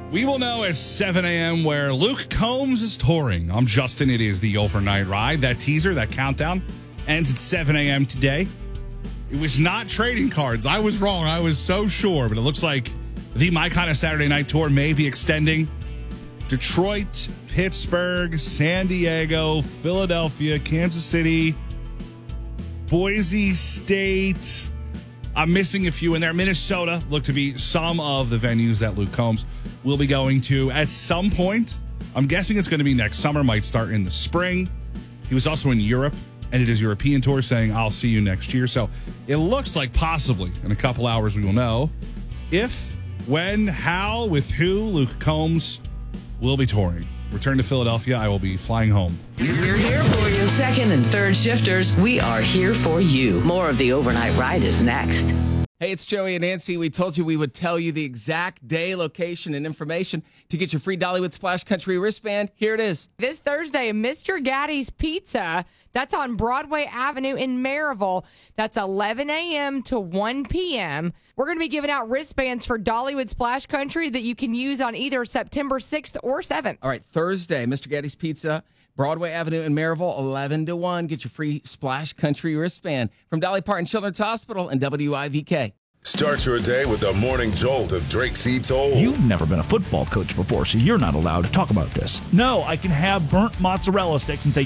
We will know at 7 a.m. where Luke Combs is touring. I'm Justin. It is the overnight ride. That teaser, that countdown, ends at 7 a.m. today. It was not trading cards. I was wrong. I was so sure. But it looks like the My Kind of Saturday Night Tour may be extending. Detroit, Pittsburgh, San Diego, Philadelphia, Kansas City, Boise State. I'm missing a few in there. Minnesota look to be some of the venues that Luke Combs will be going to at some point. I'm guessing it's going to be next summer, might start in the spring. He was also in Europe, and it is European tour saying, I'll see you next year. So it looks like possibly in a couple hours we will know if, when, how, with who Luke Combs will be touring. Return to Philadelphia, I will be flying home. We're here for you. Second and third shifters, we are here for you. More of the overnight ride is next. Hey, it's Joey and Nancy. We told you we would tell you the exact day, location, and information to get your free Dollywood Splash Country wristband. Here it is. This Thursday, Mr. Gaddy's Pizza. That's on Broadway Avenue in Maryville. That's 11 a.m. to 1 p.m. We're going to be giving out wristbands for Dollywood Splash Country that you can use on either September 6th or 7th. All right, Thursday, Mr. Gaddy's Pizza, Broadway Avenue in Maryville, 11 to 1. Get your free Splash Country wristband from Dolly Parton Children's Hospital and WIVK. Start your day with the morning jolt of Drake C. Toll. You've never been a football coach before, so you're not allowed to talk about this. No, I can have burnt mozzarella sticks and say,